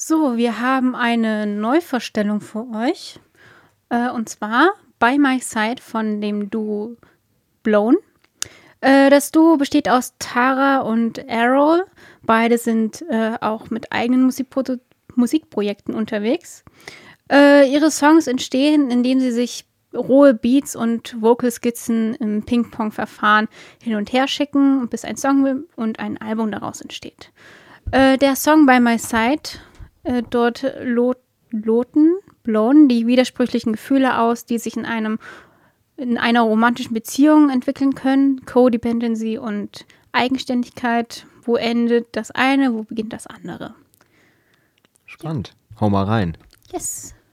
So, wir haben eine Neuvorstellung für euch. Und zwar By My Side von dem Duo Blown. Das Duo besteht aus Tara und Errol. Beide sind auch mit eigenen Musikprojekten unterwegs. Ihre Songs entstehen, indem sie sich rohe Beats und Vocalskizzen im Ping-Pong-Verfahren hin und her schicken, bis ein Song und ein Album daraus entsteht. Der Song By My Side, dort loten Blown die widersprüchlichen Gefühle aus, die sich in einer romantischen Beziehung entwickeln können. Codependency und Eigenständigkeit. Wo endet das eine, wo beginnt das andere? Spannend. Hau mal rein. Yes.